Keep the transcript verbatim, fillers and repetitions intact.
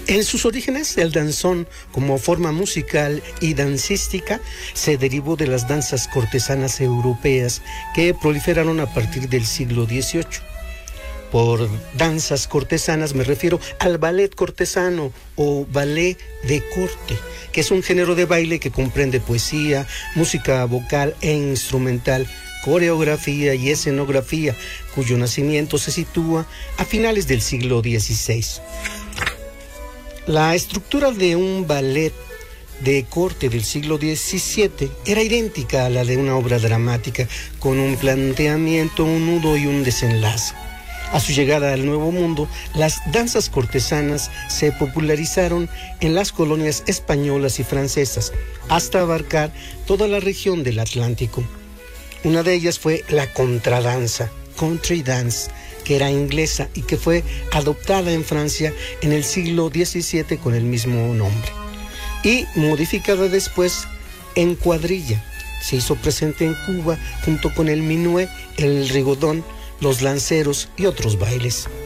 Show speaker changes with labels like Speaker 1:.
Speaker 1: En sus orígenes, el danzón, como forma musical y dancística, se derivó de las danzas cortesanas europeas que proliferaron a partir del siglo dieciocho. Por danzas cortesanas me refiero al ballet cortesano o ballet de corte, que es un género de baile que comprende poesía, música vocal e instrumental, coreografía y escenografía, cuyo nacimiento se sitúa a finales del siglo dieciséis. La estructura de un ballet de corte del siglo diecisiete era idéntica a la de una obra dramática, con un planteamiento, un nudo y un desenlace. A su llegada al Nuevo Mundo, las danzas cortesanas se popularizaron en las colonias españolas y francesas, hasta abarcar toda la región del Atlántico. Una de ellas fue la contradanza, country dance, que era inglesa y que fue adoptada en Francia en el siglo diecisiete con el mismo nombre, y modificada después en cuadrilla. Se hizo presente en Cuba junto con el minué, el rigodón, los lanceros y otros bailes.